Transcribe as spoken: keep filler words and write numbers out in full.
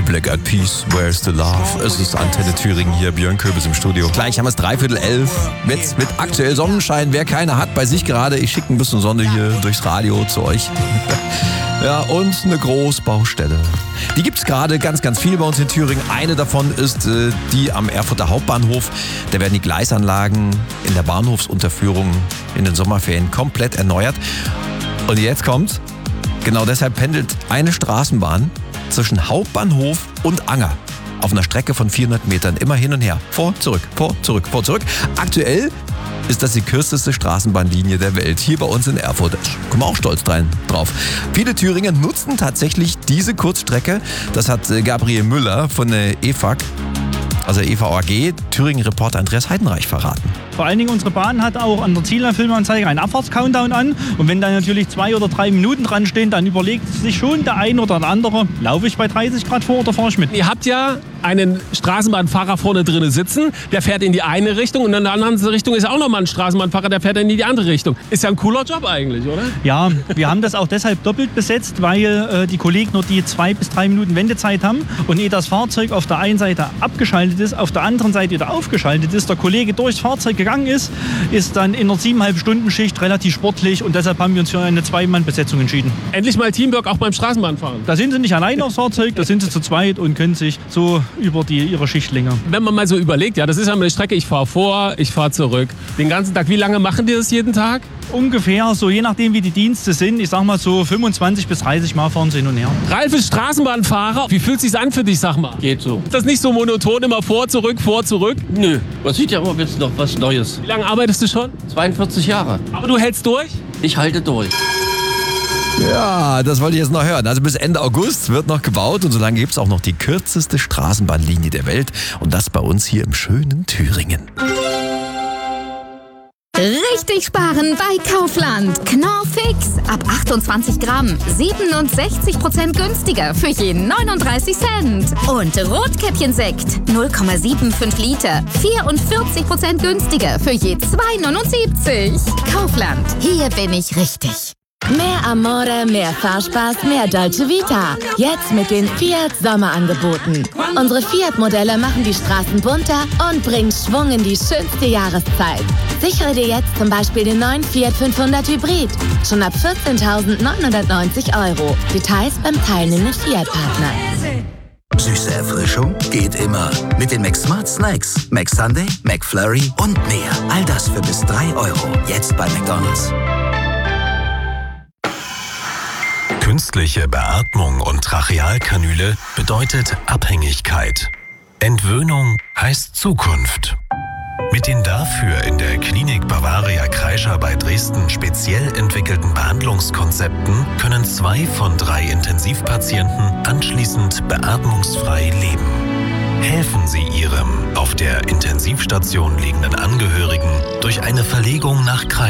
Black Eyed Peas, Where's the Love? Es ist Antenne Thüringen hier, Björn Köbis im Studio. Gleich haben wir es dreiviertel elf. Jetzt mit aktuell Sonnenschein. Wer keine hat bei sich gerade, ich schicke ein bisschen Sonne hier durchs Radio zu euch. Ja, und eine Großbaustelle. Die gibt es gerade ganz, ganz viel bei uns in Thüringen. Eine davon ist äh, die am Erfurter Hauptbahnhof. Da werden die Gleisanlagen in der Bahnhofsunterführung in den Sommerferien komplett erneuert. Und jetzt kommt's. Genau deshalb pendelt eine Straßenbahn zwischen Hauptbahnhof und Anger auf einer Strecke von vierhundert Metern immer hin und her. Vor, zurück, vor, zurück, vor, zurück. Aktuell ist das die kürzeste Straßenbahnlinie der Welt hier bei uns in Erfurt. Da kommen wir auch stolz drauf. Viele Thüringer nutzen tatsächlich diese Kurzstrecke. Das hat Gabriel Müller von der E F A G, also E V A G, Thüringen-Reporter Andreas Heidenreich verraten. Vor allen Dingen unsere Bahn hat auch an der Zielfilmanzeige einen Abfahrts-Countdown an. Und wenn da natürlich zwei oder drei Minuten dran stehen, dann überlegt sich schon der ein oder der andere, laufe ich bei dreißig Grad vor oder fahre ich mit? Ihr habt ja einen Straßenbahnfahrer vorne drin sitzen, der fährt in die eine Richtung und in der anderen Richtung ist auch nochmal ein Straßenbahnfahrer, der fährt dann in die andere Richtung. Ist ja ein cooler Job eigentlich, oder? Ja, wir haben das auch deshalb doppelt besetzt, weil äh, die Kollegen nur die zwei bis drei Minuten Wendezeit haben. Und ehe das Fahrzeug auf der einen Seite abgeschaltet ist, auf der anderen Seite wieder aufgeschaltet ist, der Kollege durchs Fahrzeug gegangen ist, ist dann in einer siebeneinhalb Stunden Schicht relativ sportlich und deshalb haben wir uns für eine Zwei-Mann-Besetzung entschieden. Endlich mal Teamwork auch beim Straßenbahnfahren. Da sind sie nicht allein aufs Fahrzeug, da sind sie zu zweit und können sich so über die, ihre Schichtlänge. Wenn man mal so überlegt, ja, das ist ja eine Strecke, ich fahre vor, ich fahre zurück. Den ganzen Tag, wie lange machen die das jeden Tag? Ungefähr, so je nachdem wie die Dienste sind, ich sag mal so fünfundzwanzig bis dreißig Mal fahren sie hin und her. Ralf ist Straßenbahnfahrer. Wie fühlt es sich an für dich, sag mal? Geht so. Ist das nicht so monoton, immer vor, zurück, vor, zurück? Nö, man sieht ja immer jetzt noch was Neues. Wie lange arbeitest du schon? zweiundvierzig Jahre. Aber du hältst durch? Ich halte durch. Ja, das wollte ich jetzt noch hören. Also bis Ende August wird noch gebaut und solange gibt es auch noch die kürzeste Straßenbahnlinie der Welt. Und das bei uns hier im schönen Thüringen. Richtig sparen bei Kaufland. Knorr Fix ab achtundzwanzig Gramm. siebenundsechzig Prozent günstiger für je neununddreißig Cent. Und Rotkäppchensekt null Komma fünfundsiebzig Liter. vierundvierzig Prozent günstiger für je zwei neunundsiebzig. Kaufland. Hier bin ich richtig. Mehr Amore, mehr Fahrspaß, mehr Dolce Vita. Jetzt mit den Fiat Sommerangeboten. Unsere Fiat-Modelle machen die Straßen bunter und bringen Schwung in die schönste Jahreszeit. Sichere dir jetzt zum Beispiel den neuen Fiat fünfhundert Hybrid. Schon ab vierzehntausendneunhundertneunzig Euro. Details beim teilnehmenden Fiat-Partner. Süße Erfrischung geht immer. Mit den McSmart Snacks. McSunday, McFlurry und mehr. All das für bis drei Euro. Jetzt bei McDonald's. Künstliche Beatmung und Trachealkanüle bedeutet Abhängigkeit. Entwöhnung heißt Zukunft. Mit den dafür in der Klinik Bavaria Kreischer bei Dresden speziell entwickelten Behandlungskonzepten können zwei von drei Intensivpatienten anschließend beatmungsfrei leben. Helfen Sie Ihrem auf der Intensivstation liegenden Angehörigen durch eine Verlegung nach Kreischer.